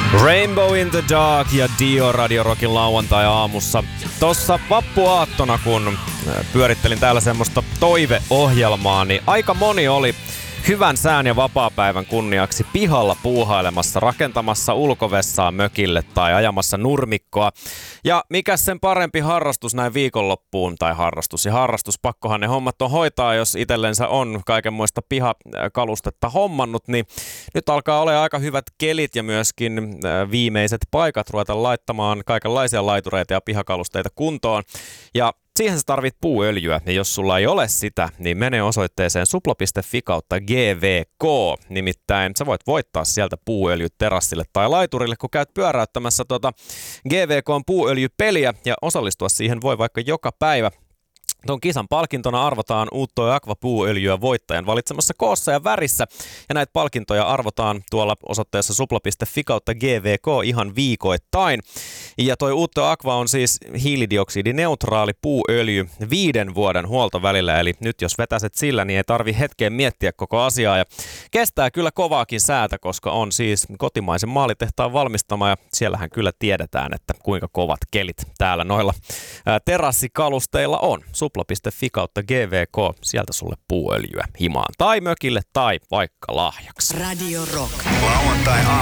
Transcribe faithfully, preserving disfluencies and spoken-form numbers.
Rainbow in the Dark ja Dio Radio Rockin lauantai-aamussa. Tossa vappuaattona, kun pyörittelin täällä semmoista toiveohjelmaa, niin aika moni oli hyvän sään ja vapaapäivän kunniaksi pihalla puuhailemassa, rakentamassa ulkovessaa mökille tai ajamassa nurmikkoa. Ja mikä sen parempi harrastus näin viikonloppuun, tai harrastus ja harrastus, pakkohan ne hommat on hoitaa, jos itsellensä on kaikenmoista pihakalustetta hommannut, niin nyt alkaa olla aika hyvät kelit ja myöskin viimeiset paikat ruveta laittamaan kaikenlaisia laitureita ja pihakalusteita kuntoon. Ja siihen sä tarvit puuöljyä, ja jos sulla ei ole sitä, niin mene osoitteeseen supla piste fi kautta G V K. Nimittäin sä voit voittaa sieltä puuöljyt terassille tai laiturille, kun käyt pyöräyttämässä tuota G V K:n puuöljypeliä, ja osallistua siihen voi vaikka joka päivä. Tuon kisan palkintona arvotaan Uutto ja Aqua puuöljyä voittajan valitsemassa koossa ja värissä. Ja näitä palkintoja arvotaan tuolla osoitteessa supla piste fi kautta G V K ihan viikoittain. Ja toi Uutto Aqua on siis hiilidioksidineutraali puuöljy viiden vuoden huoltovälillä. Eli nyt jos vetäset sillä, niin ei tarvi hetkeen miettiä koko asiaa. Ja kestää kyllä kovaakin säätä, koska on siis kotimaisen maalitehtaan valmistama. Ja siellähän kyllä tiedetään, että kuinka kovat kelit täällä noilla ää, terassikalusteilla on. supla piste fi kautta G V K, sieltä sulle puuöljyä himaan tai mökille tai vaikka lahjaksi. Radio Rock. Lauantai